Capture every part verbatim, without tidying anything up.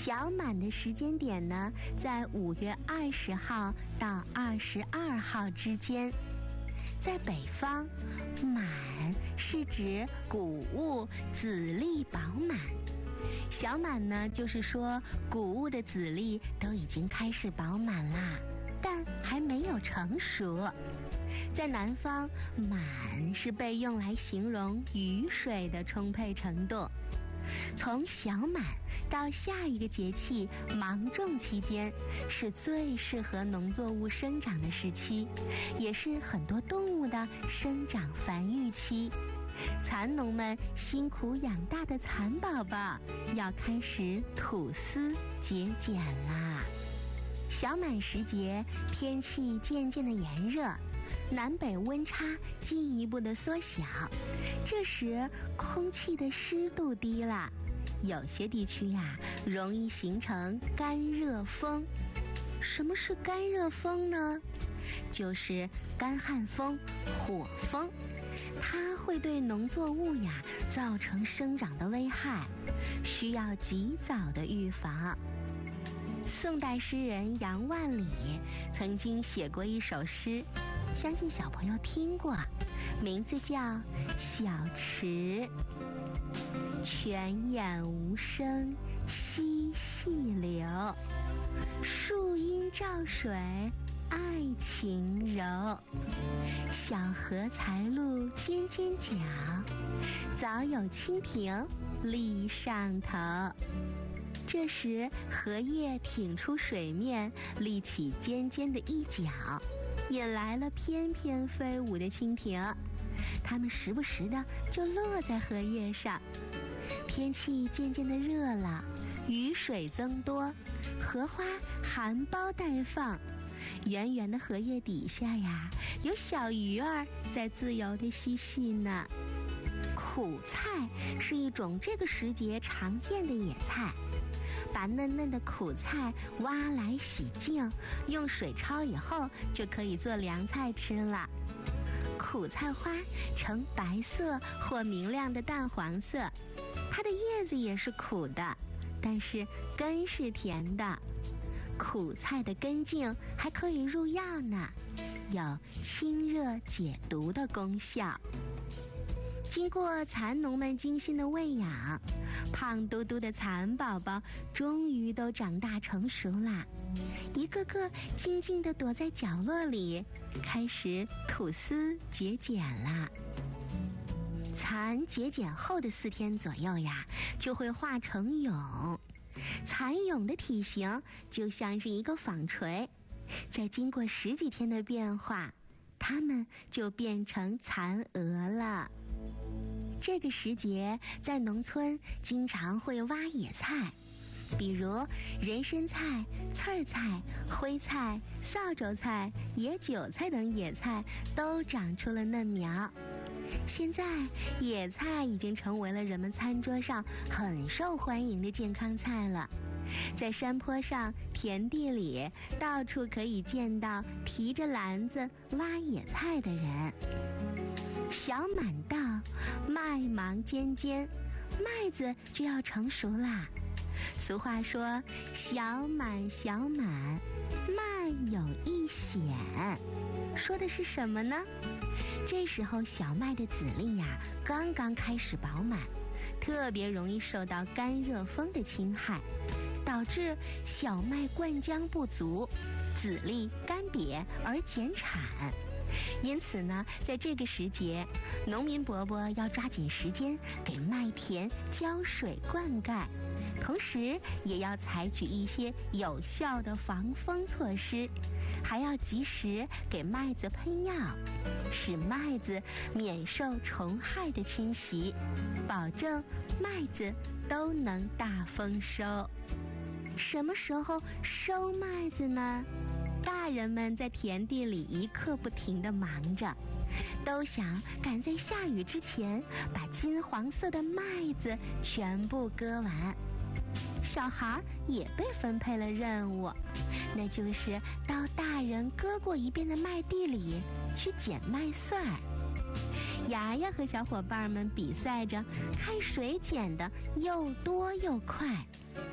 小满的时间点呢，在五月二十号到二十二号之间。在北方，满是指谷物籽粒饱满，小满呢，就是说谷物的籽粒都已经开始饱满啦，但还没有成熟。在南方，满是被用来形容雨水的充沛程度。从小满到下一个节气芒种期间，是最适合农作物生长的时期，也是很多动物的生长繁育期。蚕农们辛苦养大的蚕宝宝要开始吐丝结茧啦。小满时节，天气渐渐的炎热，南北温差进一步的缩小，这时空气的湿度低了，有些地区呀容易形成干热风。什么是干热风呢？就是干旱风、火风，它会对农作物呀造成生长的危害，需要及早的预防。宋代诗人杨万里曾经写过一首诗，相信小朋友听过，名字叫《小池》。泉眼无声惜细流，树阴照水爱晴柔。小荷才露尖尖角，早有蜻蜓立上头。这时荷叶挺出水面，立起尖尖的一角，引来了翩翩飞舞的蜻蜓，它们时不时的就落在荷叶上。天气渐渐的热了，雨水增多，荷花含苞待放，圆圆的荷叶底下呀，有小鱼儿在自由地嬉戏呢。苦菜是一种这个时节常见的野菜，把嫩嫩的苦菜挖来洗净，用水焯以后就可以做凉菜吃了。苦菜花呈白色或明亮的淡黄色，它的叶子也是苦的，但是根是甜的。苦菜的根茎还可以入药呢，有清热解毒的功效。经过蚕农们精心的喂养，胖嘟嘟的蚕宝宝终于都长大成熟啦，一个个静静地躲在角落里，开始吐丝结茧啦。蚕结茧后的四天左右呀，就会化成蛹。蚕蛹的体型就像是一个纺锤，再经过十几天的变化，它们就变成蚕蛾了。这个时节，在农村经常会挖野菜，比如人参菜、刺儿菜、灰菜、扫帚菜、野韭菜等野菜都长出了嫩苗。现在野菜已经成为了人们餐桌上很受欢迎的健康菜了。在山坡上、田地里，到处可以见到提着篮子挖野菜的人。小满到，麦芒尖尖，麦子就要成熟啦。俗话说，小满小满，麦有一显，说的是什么呢？这时候小麦的籽粒呀，刚刚开始饱满，特别容易受到干热风的侵害，导致小麦灌浆不足，籽粒干瘪而减产。因此呢，在这个时节，农民伯伯要抓紧时间给麦田浇水灌溉，同时也要采取一些有效的防风措施，还要及时给麦子喷药，使麦子免受虫害的侵袭，保证麦子都能大丰收。什么时候收麦子呢？大人们在田地里一刻不停地忙着，都想赶在下雨之前把金黄色的麦子全部割完。小孩也被分配了任务，那就是到大人割过一遍的麦地里去捡麦穗儿。牙牙和小伙伴们比赛着看谁捡的又多又快。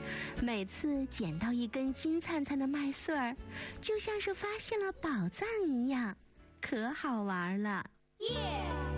每次捡到一根金灿灿的麦穗儿，就像是发现了宝藏一样，可好玩了。 耶！